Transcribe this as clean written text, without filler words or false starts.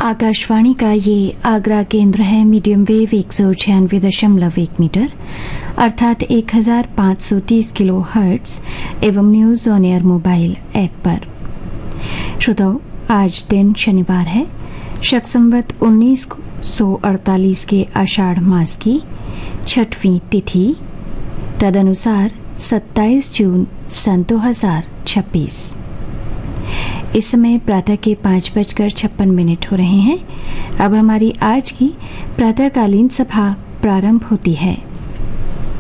आकाशवाणी का ये आगरा केंद्र है। मीडियम वेव 196.1 मीटर अर्थात 1530 किलो हर्ट्ज एवं news on air mobile app पर। श्रोताओ, आज दिन शनिवार है, शक संवत 1948 के आषाढ़ मास की 6वीं तिथि, तदनुसार 27 जून सन 2026। इस समय प्रातः के 5:56 हो रहे हैं। अब हमारी आज की प्रातःकालीन सभा प्रारंभ होती है।